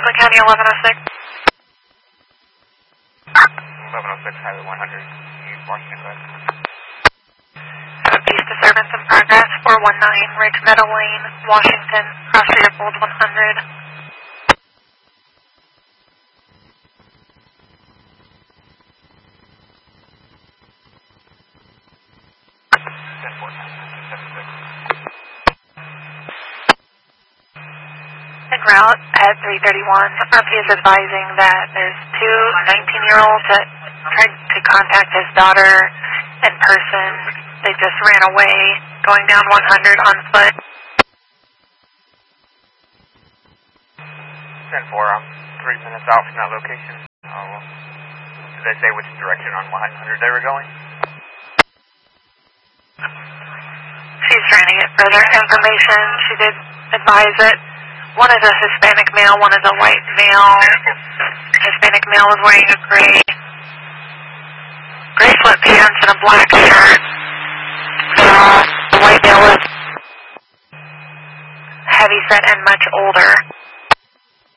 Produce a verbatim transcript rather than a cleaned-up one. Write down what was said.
Franklin County, eleven oh six. eleven oh six, Highway one hundred, East Washington, West. Have a peace disturbance in progress, four one nine, Ridge Meadow Lane, Washington, cross Leopold one hundred. En route at three thirty-one, R P is advising that there's two nineteen-year-olds that tried to contact his daughter in person. They just ran away, going down one hundred on foot. ten four, I'm three minutes out from that location. Oh, did they say which direction on one hundred they were going? She's trying to get further information. She did advise it. One is a Hispanic male, one is a white male. Hispanic male is wearing a gray, gray sweatpants and a black shirt. Uh, the white male is heavy set and much older.